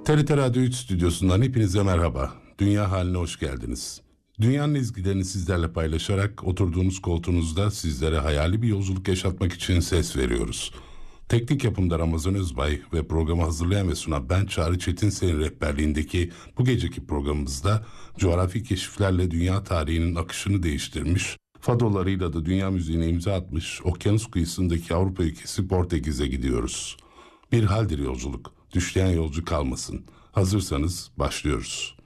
TRT Radyo 3 stüdyosundan hepinize merhaba. Dünya haline hoş geldiniz. Dünyanın ezgilerini sizlerle paylaşarak oturduğunuz koltuğunuzda sizlere hayali bir yolculuk yaşatmak için ses veriyoruz. Teknik yapımda Ramazan Özbay ve programı hazırlayan ve sunan ben Çağrı Çetinsel'in rehberliğindeki bu geceki programımızda coğrafi keşiflerle dünya tarihinin akışını değiştirmiş, fadolarıyla da dünya müziğine imza atmış okyanus kıyısındaki Avrupa ülkesi Portekiz'e gidiyoruz. Bir haldir yolculuk, düşleyen yolcu kalmasın. Hazırsanız başlıyoruz.